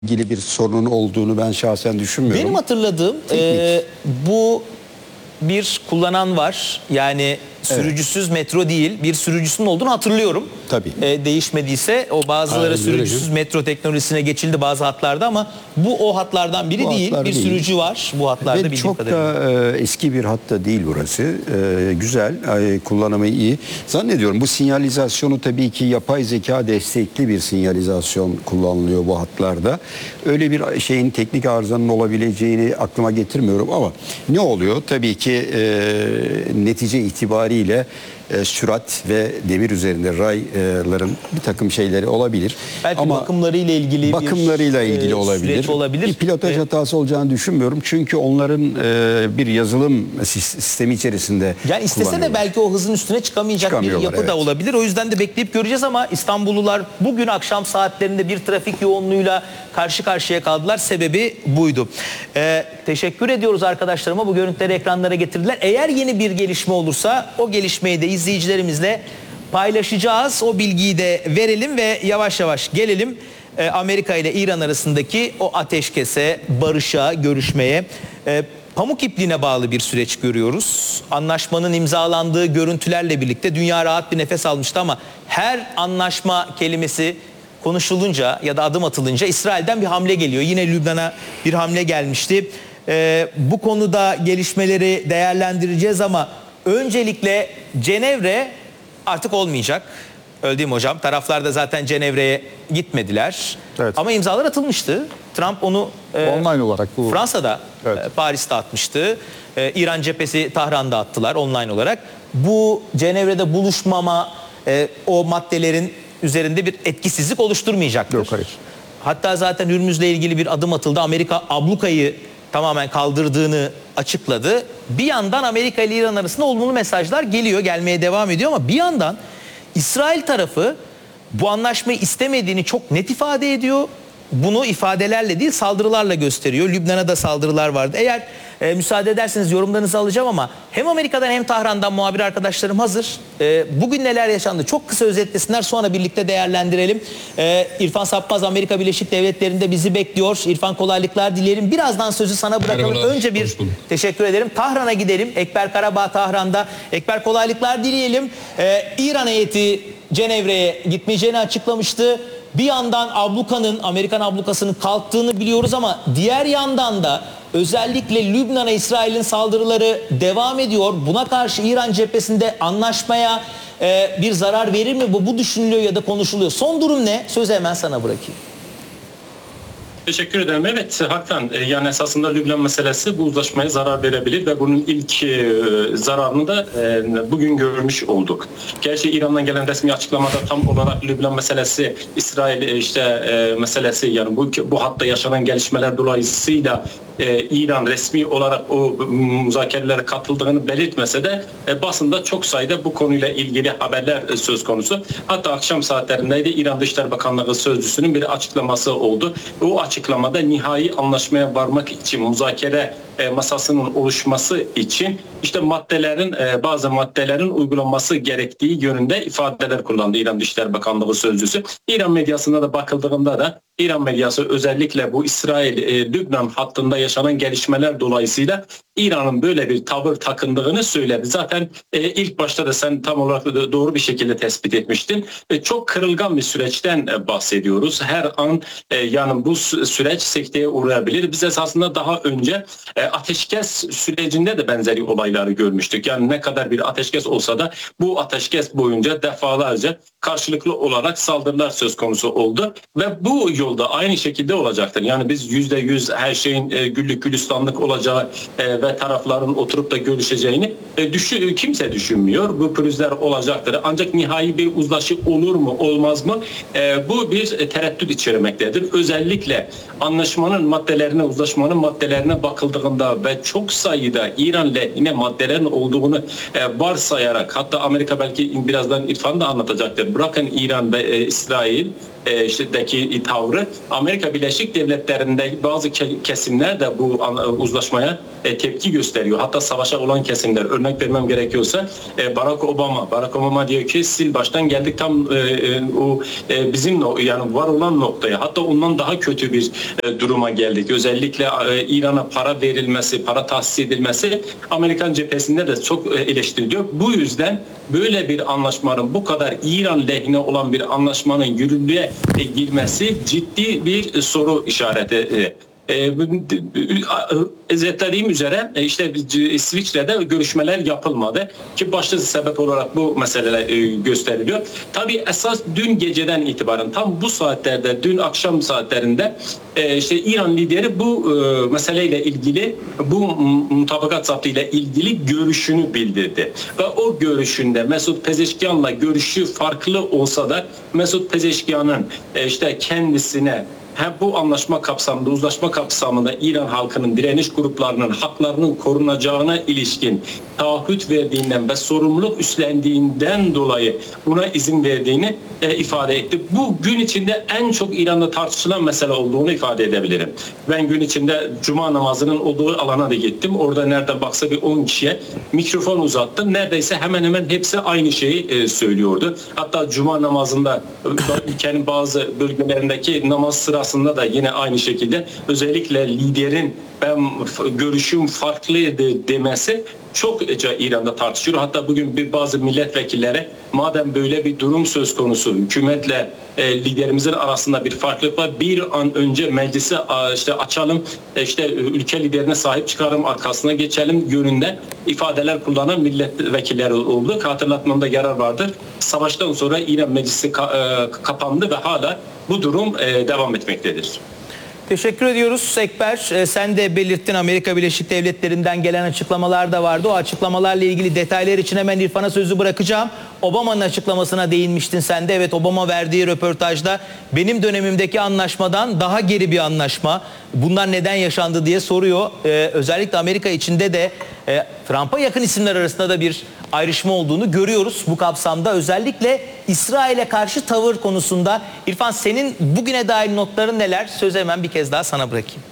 ilgili bir sorunun olduğunu ben şahsen düşünmüyorum. Benim hatırladığım bu bir kullanan var. Yani sürücüsüz metro değil, bir sürücüsünün olduğunu hatırlıyorum. Tabii. Değişmediyse o bazıları Aynen sürücüsüz öyle. metro teknolojisine geçildi bazı hatlarda ama bu o hatlardan biri Bu değil. hatlar Bir değil. sürücü var bu hatlarda Ve bildiğim çok kadarıyla. da eski bir hatta değil burası. Güzel, kullanımı iyi. Zannediyorum bu sinyalizasyonu tabii ki yapay zeka destekli bir sinyalizasyon kullanılıyor bu hatlarda. Öyle bir şeyin teknik arızanın olabileceğini aklıma getirmiyorum ama ne oluyor? Tabii ki netice itibariyle sürat ve demir üzerinde rayların bir takım şeyleri olabilir. Belki ama bakımlarıyla ilgili bakımlarıyla ilgili süreç olabilir. olabilir. Bir pilotaj hatası olacağını düşünmüyorum. Çünkü onların bir yazılım sistemi içerisinde Yani istese de kullanıyorlar. belki o hızın üstüne çıkamayacak bir Çıkamıyorlar, yapı da evet. olabilir. O yüzden de bekleyip göreceğiz ama İstanbullular bugün akşam saatlerinde bir trafik yoğunluğuyla karşı karşıya kaldılar. Sebebi buydu. Teşekkür ediyoruz arkadaşlarıma. Bu görüntüleri ekranlara getirdiler. Eğer yeni bir gelişme olursa o gelişmeyi de izleyicilerimizle paylaşacağız. O bilgiyi de verelim ve yavaş yavaş gelelim Amerika ile İran arasındaki o ateşkese, barışa, görüşmeye. Pamuk ipliğine bağlı bir süreç görüyoruz. Anlaşmanın imzalandığı görüntülerle birlikte dünya rahat bir nefes almıştı ama her anlaşma kelimesi konuşulunca ya da adım atılınca İsrail'den bir hamle geliyor. Yine Lübnan'a bir hamle gelmişti. Bu konuda gelişmeleri değerlendireceğiz ama öncelikle Cenevre artık olmayacak. Öyle değil mi hocam? Taraflar da zaten Cenevre'ye gitmediler. Evet. Ama imzalar atılmıştı. Trump onu Online olarak bu. Fransa'da, Evet. Paris'te atmıştı. İran cephesi Tahran'da attılar online olarak. Bu Cenevre'de buluşmama o maddelerin üzerinde bir etkisizlik oluşturmayacaktır. Yok, hayır. Hatta zaten Hürmüz'le ilgili bir adım atıldı. Amerika ablukayı tamamen kaldırdığını açıkladı. Bir yandan Amerika ile İran arasında olumlu mesajlar geliyor, gelmeye devam ediyor ama bir yandan İsrail tarafı bu anlaşmayı istemediğini çok net ifade ediyor. Bunu ifadelerle değil saldırılarla gösteriyor. Lübnan'a da saldırılar vardı. Eğer müsaade ederseniz yorumlarınızı alacağım ama hem Amerika'dan hem Tahran'dan muhabir arkadaşlarım hazır. Bugün neler yaşandı çok kısa özetlesinler sonra birlikte değerlendirelim. İrfan Sapmaz Amerika Birleşik Devletleri'nde bizi bekliyor. İrfan kolaylıklar dileyelim. Birazdan sözü sana bırakalım. Merhabalar, Önce bir teşekkür ederim. Tahran'a gidelim. Ekber Karabağ Tahran'da. Ekber kolaylıklar dileyelim. İran heyeti Cenevre'ye gitmeyeceğini açıklamıştı. Bir yandan ablukanın, Amerikan ablukasının kalktığını biliyoruz ama diğer yandan da özellikle Lübnan'a İsrail'in saldırıları devam ediyor. Buna karşı İran cephesinde anlaşmaya bir zarar verir mi? Bu düşünülüyor ya da konuşuluyor. Son durum ne? Sözü hemen sana bırakayım. Teşekkür ederim. Evet, Hakan. Yani esasında Lübnan meselesi bu uzlaşmaya zarar verebilir ve bunun ilk zararını da bugün görmüş olduk. Gerçi İran'dan gelen resmi açıklamada tam olarak Lübnan meselesi, İsrail meselesi yani bu hatta yaşanan gelişmeler dolayısıyla İran resmi olarak o müzakerelere katıldığını belirtmese de basında çok sayıda bu konuyla ilgili haberler söz konusu. Hatta akşam saatlerindeydi İran Dışişleri Bakanlığı sözcüsünün bir açıklaması oldu. O açıklamada nihai anlaşmaya varmak için müzakere masasının oluşması için işte bazı maddelerin uygulanması gerektiği yönünde ifadeler kullandı İran Dışişleri Bakanlığı sözcüsü. İran medyasına da bakıldığında da İran medyası özellikle bu İsrail-Lübnan hattında yaşanan gelişmeler dolayısıyla İran'ın böyle bir tavır takındığını söyledi. Zaten ilk başta da sen tam olarak doğru bir şekilde tespit etmiştin. Çok kırılgan bir süreçten bahsediyoruz. Her an yani bu süreç sekteye uğrayabilir. Biz esasında daha önce ateşkes sürecinde de benzeri olayları görmüştük. Yani ne kadar bir ateşkes olsa da bu ateşkes boyunca defalarca karşılıklı olarak saldırılar söz konusu oldu ve bu yolda aynı şekilde olacaktır. Yani biz %100 her şeyin güllük gülistanlık olacağı ve tarafların oturup da görüşeceğini kimse düşünmüyor. Bu pürüzler olacaktır. Ancak nihai bir uzlaşı olur mu olmaz mı? Bu bir tereddüt içermektedir. Özellikle uzlaşmanın maddelerine bakıldığında ve çok sayıda İran lehine maddelerin olduğunu varsayarak hatta Amerika belki birazdan İrfan da anlatacaktır. Bırakın İran ve İsrail işteki tavrı. Amerika Birleşik Devletleri'nde bazı kesimler de bu uzlaşmaya tepki gösteriyor. Hatta savaşa olan kesimler. Örnek vermem gerekiyorsa Barack Obama diyor ki sil baştan geldik tam bizim yani var olan noktaya. Hatta ondan daha kötü bir duruma geldik. Özellikle İran'a para verilmesi, para tahsis edilmesi Amerikan cephesinde de çok eleştiriliyor. Bu yüzden böyle bir anlaşmanın, bu kadar İran lehine olan bir anlaşmanın yürürlüğe girmesi ciddi bir soru işareti. Özetlediğim üzere işte İsviçre'de görüşmeler yapılmadı ki başlıca sebep olarak bu meseleler gösteriliyor. Tabii esas dün geceden itibaren tam bu saatlerde, dün akşam saatlerinde işte İran lideri bu meseleyle ilgili, bu mutabakat zaptı ile ilgili görüşünü bildirdi. Ve o görüşünde Mesut Pezeşkian'la görüşü farklı olsa da Mesut Pezeşkian'ın işte kendisine hem bu anlaşma kapsamında, uzlaşma kapsamında İran halkının, direniş gruplarının haklarının korunacağına ilişkin taahhüt verdiğinden ve sorumluluk üstlendiğinden dolayı buna izin verdiğini ifade etti. Bu gün içinde en çok İran'da tartışılan mesele olduğunu ifade edebilirim. Ben gün içinde cuma namazının olduğu alana da gittim. Orada nereden baksa bir 10 kişiye mikrofon uzattım. Neredeyse hemen hemen hepsi aynı şeyi söylüyordu. Hatta cuma namazında ülkenin bazı bölgelerindeki namaz sırasında da yine aynı şekilde özellikle liderin ben görüşüm farklıydı demesi çokça İran'da tartışılıyor. Hatta bugün bazı milletvekilleri madem böyle bir durum söz konusu, hükümetle liderimizin arasında bir farklılık var, bir an önce meclisi işte açalım, işte ülke liderine sahip çıkarım, arkasına geçelim yönünde ifadeler kullanan milletvekilleri oldu. Hatırlatmamda yarar vardır. Savaştan sonra İran meclisi kapandı ve hala bu durum devam etmektedir. Teşekkür ediyoruz Ekber. Sen de belirttin, Amerika Birleşik Devletleri'nden gelen açıklamalar da vardı. O açıklamalarla ilgili detaylar için hemen İrfan'a sözü bırakacağım. Obama'nın açıklamasına değinmiştin sen de. Evet, Obama verdiği röportajda benim dönemimdeki anlaşmadan daha geri bir anlaşma. Bunlar neden yaşandı diye soruyor. Özellikle Amerika içinde de Trump'a yakın isimler arasında da bir ayrışma olduğunu görüyoruz bu kapsamda. Özellikle İsrail'e karşı tavır konusunda. İrfan, senin bugüne dair notların neler? Sözü hemen bir kez daha sana bırakayım.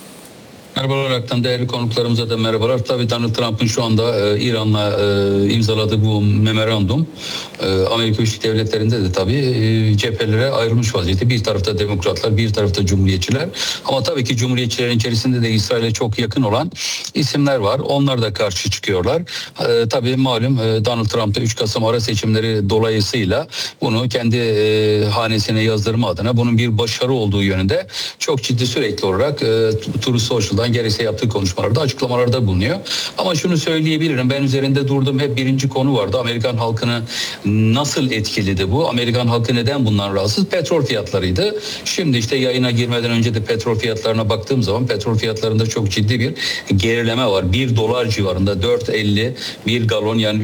Merhabalar Aktan, değerli konuklarımıza da merhabalar. Tabii Donald Trump'ın şu anda İran'la imzaladığı bu memorandum Amerika Birleşik Devletleri'nde de tabii cephelere ayrılmış vaziyette. Bir tarafta demokratlar, bir tarafta cumhuriyetçiler. Ama tabii ki cumhuriyetçilerin içerisinde de İsrail'e çok yakın olan isimler var. Onlar da karşı çıkıyorlar. Tabii malum Donald Trump da 3 Kasım ara seçimleri dolayısıyla bunu kendi hanesine yazdırma adına bunun bir başarı olduğu yönünde çok ciddi sürekli olarak Truth Social'dan gerekse yaptığı konuşmalarda, açıklamalarda bulunuyor. Ama şunu söyleyebilirim, ben üzerinde durduğum hep birinci konu vardı. Amerikan halkını nasıl etkiledi bu? Amerikan halkı neden bundan rahatsız? Petrol fiyatlarıydı. Şimdi işte yayına girmeden önce de petrol fiyatlarına baktığım zaman petrol fiyatlarında çok ciddi bir gerileme var. $1 civarında 4.50 bir galon, yani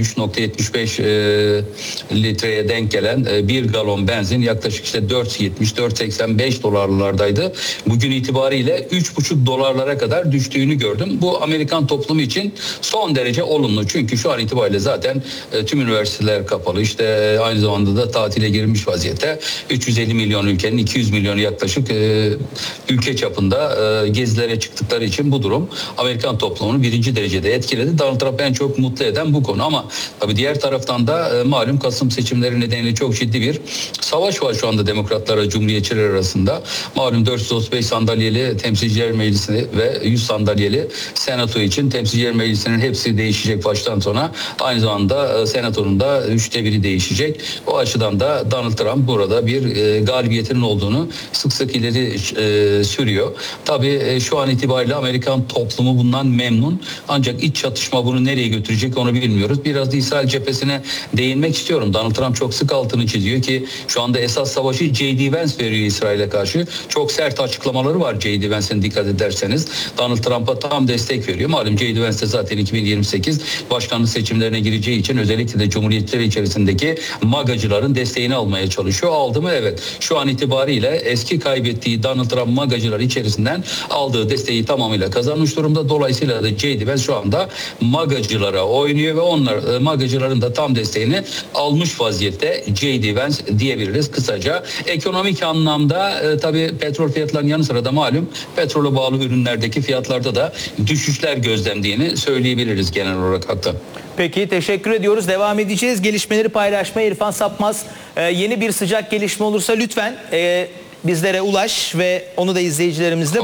3.75 litreye denk gelen bir galon benzin yaklaşık işte 4.70-4.85 dolarlardaydı. Bugün itibariyle 3.5 dolarlara kadar düştüğünü gördüm. Bu Amerikan toplumu için son derece olumlu. Çünkü şu an itibariyle zaten tüm üniversiteler kapalı. İşte aynı zamanda da tatile girmiş vaziyette. 350 milyon ülkenin 200 milyonu yaklaşık ülke çapında gezilere çıktıkları için bu durum Amerikan toplumunu birinci derecede etkiledi. Donald Trump en çok mutlu eden bu konu. Ama tabii diğer taraftan da malum Kasım seçimleri nedeniyle çok ciddi bir savaş var şu anda demokratlarla cumhuriyetçiler arasında. Malum 435 sandalyeli Temsilciler Meclisi ve 100 sandalyeli Senato için Temsilciler Meclisi'nin hepsi değişecek baştan sona. Aynı zamanda Senato'nun da 1/3 değişecek. O açıdan da Donald Trump burada bir galibiyetinin olduğunu sık sık ileri sürüyor. Tabii şu an itibariyle Amerikan toplumu bundan memnun. Ancak iç çatışma bunu nereye götürecek onu bilmiyoruz. Biraz da İsrail cephesine değinmek istiyorum. Donald Trump çok sık altını çiziyor ki şu anda esas savaşı J.D. Vance veriyor İsrail'e karşı. Çok sert açıklamaları var J.D. Vance'in, dikkat ederseniz. Donald Trump'a tam destek veriyor. Malum J.D. Vance de zaten 2028 başkanlık seçimlerine gireceği için özellikle de Cumhuriyetçiler içerisindeki MAGA'cıların desteğini almaya çalışıyor. Aldı mı? Evet. Şu an itibariyle eski kaybettiği Donald Trump MAGA'cılar içerisinden aldığı desteği tamamıyla kazanmış durumda. Dolayısıyla da J.D. Vance şu anda MAGA'cılara oynuyor ve onlar MAGA'cıların da tam desteğini almış vaziyette J.D. Vance diyebiliriz kısaca. Ekonomik anlamda tabii petrol fiyatlarının yanı sıra da malum petrole bağlı ürünlerdeki fiyatlarda da düşüşler gözlemdiğini söyleyebiliriz genel olarak hatta. Peki teşekkür ediyoruz. Devam edeceğiz. Gelişmeleri paylaşmaya İrfan Sapmaz. Yeni bir sıcak gelişme olursa lütfen bizlere ulaş ve onu da izleyicilerimizle